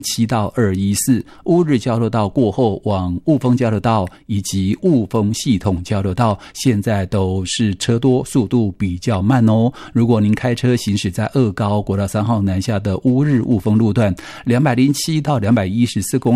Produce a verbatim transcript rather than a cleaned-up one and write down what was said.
七到二一四，乌日交流道过后往雾峰交流道以及雾峰系统交流道现在都是车多，速度比较慢哦。如果您开车行驶在二高国道三号南下的乌日雾峰路段，两百零七到两百一十四公